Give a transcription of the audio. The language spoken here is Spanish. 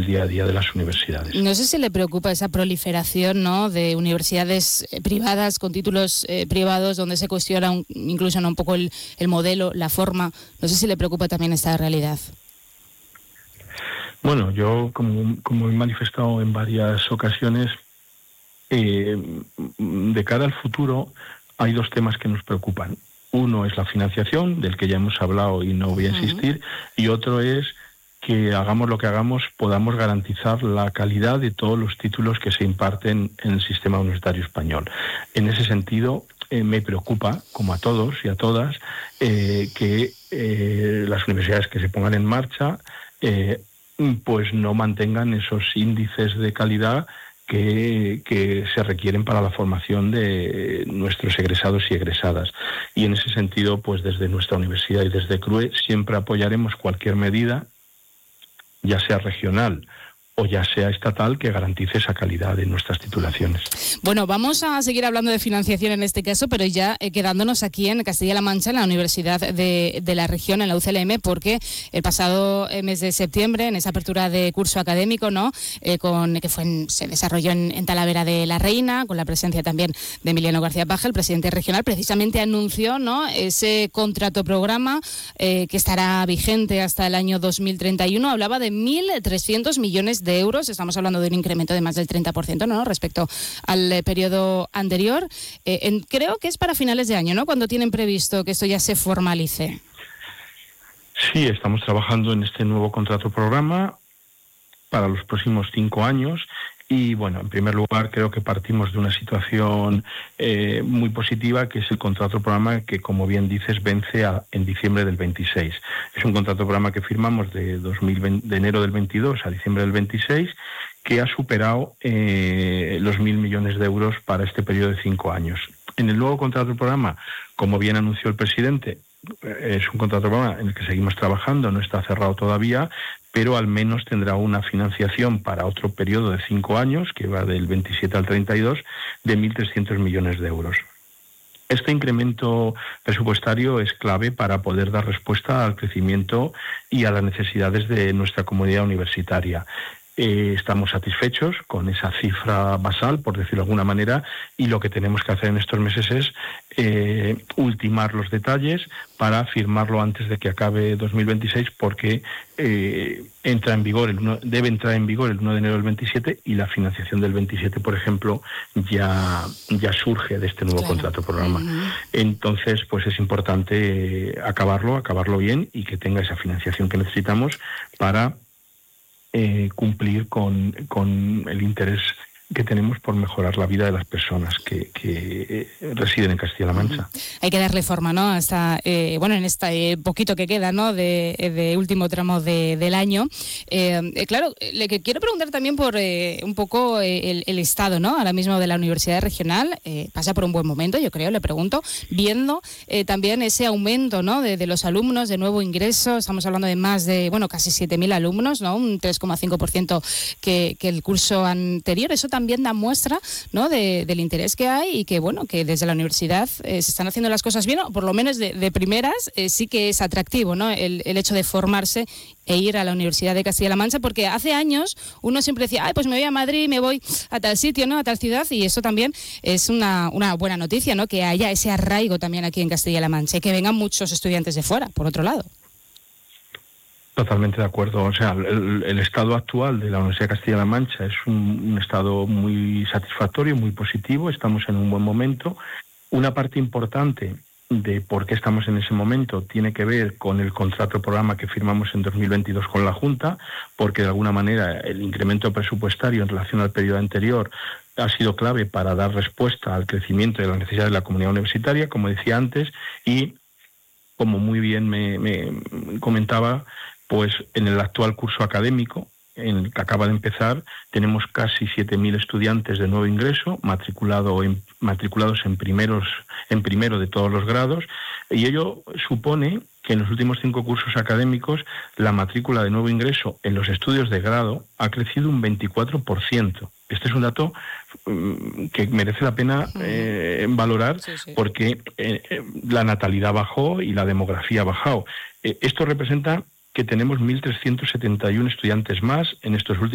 día a día de las universidades. No sé si le preocupa esa proliferación, ¿no?, de universidades privadas con títulos privados donde se cuestiona incluso un poco el modelo, la forma. No sé si le preocupa también esta realidad. Bueno, yo como he manifestado en varias ocasiones, de cara al futuro hay dos temas que nos preocupan. Uno es la financiación, del que ya hemos hablado y no voy a insistir, y otro es que hagamos lo que hagamos, podamos garantizar la calidad de todos los títulos que se imparten en el sistema universitario español. En ese sentido, me preocupa, como a todos y a todas, que las universidades que se pongan en marcha pues no mantengan esos índices de calidad que se requieren para la formación de nuestros egresados y egresadas. Y en ese sentido, pues desde nuestra universidad y desde CRUE siempre apoyaremos cualquier medida, ya sea regional o ya sea estatal, que garantice esa calidad de nuestras titulaciones. Bueno, vamos a seguir hablando de financiación en este caso, pero ya quedándonos aquí en Castilla-La Mancha, en la Universidad de la región, en la UCLM, porque el pasado mes de septiembre, en esa apertura de curso académico, ¿no?, se desarrolló en Talavera de la Reina, con la presencia también de Emiliano García Paje, el presidente regional, precisamente anunció, ¿no?, ese contrato programa que estará vigente hasta el año 2031. Hablaba de 1.300 millones de euros, estamos hablando de un incremento de más del 30%, ¿no?, respecto al periodo anterior. Creo que es para finales de año, ¿no?, cuando tienen previsto que esto ya se formalice. Sí, estamos trabajando en este nuevo contrato programa para los próximos 5 años. Y bueno, en primer lugar creo que partimos de una situación muy positiva, que es el contrato programa que, como bien dices, vence en diciembre del 26. Es un contrato programa que firmamos de enero del 22 a diciembre del 26, que ha superado los 1.000 millones de euros para este periodo de 5 años. En el nuevo contrato programa, como bien anunció el presidente, es un contrato programa en el que seguimos trabajando, no está cerrado todavía, pero al menos tendrá una financiación para otro periodo de 5 años, que va del 27 al 32, de 1.300 millones de euros. Este incremento presupuestario es clave para poder dar respuesta al crecimiento y a las necesidades de nuestra comunidad universitaria. Estamos satisfechos con esa cifra basal, por decirlo de alguna manera, y lo que tenemos que hacer en estos meses es ultimar los detalles para firmarlo antes de que acabe 2026, porque debe entrar en vigor el 1 de enero del 27, y la financiación del 27, por ejemplo, ya surge de este nuevo contrato programa. Entonces, pues es importante acabarlo bien, y que tenga esa financiación que necesitamos para cumplir con el interés que tenemos por mejorar la vida de las personas que residen en Castilla-La Mancha. Hay que darle forma, ¿no?, hasta en este poquito que queda, ¿no?, de último tramo del año. Claro, le quiero preguntar también por un poco el estado, ¿no?, ahora mismo de la Universidad Regional. Pasa por un buen momento, yo creo, le pregunto, viendo también ese aumento, ¿no?, de los alumnos, de nuevo ingreso. Estamos hablando de más de, casi 7.000 alumnos, ¿no?, un 3,5% que el curso anterior. Eso también da muestra, ¿no?, del interés que hay, y que que desde la universidad se están haciendo las cosas bien, o por lo menos de primeras sí que es atractivo, ¿no?, el hecho de formarse e ir a la Universidad de Castilla-La Mancha, porque hace años uno siempre decía, pues me voy a Madrid, me voy a tal sitio, ¿no?, a tal ciudad, y eso también es una buena noticia, ¿no?, que haya ese arraigo también aquí en Castilla-La Mancha, y que vengan muchos estudiantes de fuera, por otro lado. Totalmente de acuerdo. O sea, el estado actual de la Universidad de Castilla-La Mancha es un estado muy satisfactorio, muy positivo. Estamos en un buen momento. Una parte importante de por qué estamos en ese momento tiene que ver con el contrato programa que firmamos en 2022 con la Junta, porque de alguna manera el incremento presupuestario en relación al periodo anterior ha sido clave para dar respuesta al crecimiento de las necesidades de la comunidad universitaria, como decía antes, y como muy bien me comentaba, pues en el actual curso académico, en el que acaba de empezar, tenemos casi 7.000 estudiantes de nuevo ingreso, matriculados en primero de todos los grados, y ello supone que en los últimos 5 cursos académicos la matrícula de nuevo ingreso en los estudios de grado ha crecido un 24%. Este es un dato que merece la pena valorar, porque la natalidad bajó y la demografía ha bajado. Esto representa que tenemos 1.371 estudiantes más en estos últimos